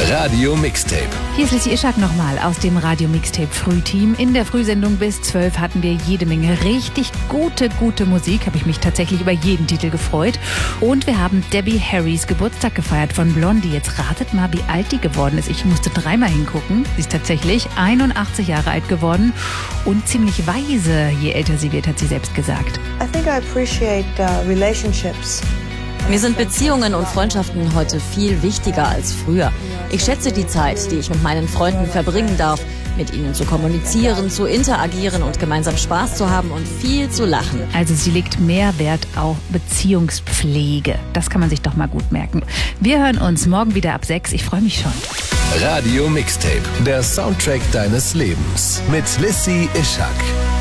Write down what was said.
Radio Mixtape. Hier ist Lissy Ischak nochmal aus dem Radio Mixtape Frühteam. In der Frühsendung bis 12 hatten wir jede Menge richtig gute Musik. Habe ich mich tatsächlich über jeden Titel gefreut. Und wir haben Debbie Harrys Geburtstag gefeiert von Blondie. Jetzt ratet mal, wie alt die geworden ist. Ich musste dreimal hingucken. Sie ist tatsächlich 81 Jahre alt geworden und ziemlich weise, je älter sie wird, hat sie selbst gesagt. I think I appreciate relationships. Mir sind Beziehungen und Freundschaften heute viel wichtiger als früher. Ich schätze die Zeit, die ich mit meinen Freunden verbringen darf, mit ihnen zu kommunizieren, zu interagieren und gemeinsam Spaß zu haben und viel zu lachen. Also sie legt mehr Wert auf Beziehungspflege. Das kann man sich doch mal gut merken. Wir hören uns morgen wieder ab 6. Ich freue mich schon. Radio Mixtape, der Soundtrack deines Lebens mit Lissy Ischak.